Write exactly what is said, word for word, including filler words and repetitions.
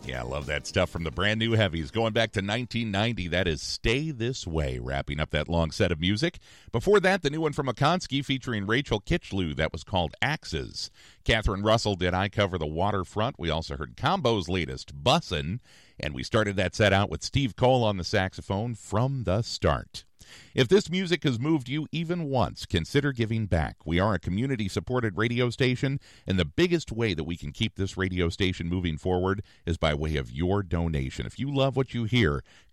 Yeah, I love that stuff from the brand new Heavies. Going back to nineteen ninety, that is Stay This Way, wrapping up that long set of music. Before that, the new one from Makonski featuring Rachel Kitchlew, that was called Axes. Catherine Russell did I Cover the Waterfront. We also heard Combo's latest, Bussin', and we started that set out with Steve Cole on the saxophone, From the Start. If this music has moved you even once, consider giving back. We are a community-supported radio station, and the biggest way that we can keep this radio station moving forward is by way of your donation. If you love what you hear,